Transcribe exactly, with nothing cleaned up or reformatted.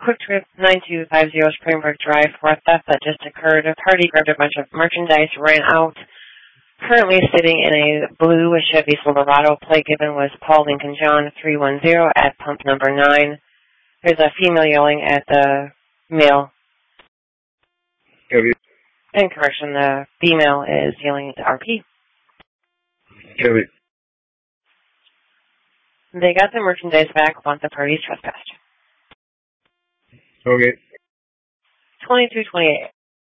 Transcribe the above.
Quick Trip nine two five zero Springbrook Drive for a theft that just occurred. A party grabbed a bunch of merchandise, ran out. Currently sitting in a blue Chevy Silverado. Plate given was Paul Lincoln John three one zero at pump number nine. There's a female yelling at the male. Heavy. And correction, the female is yelling at the R P. Heavy. They got the merchandise back once the parties trespassed. Okay. twenty-two twenty-eight.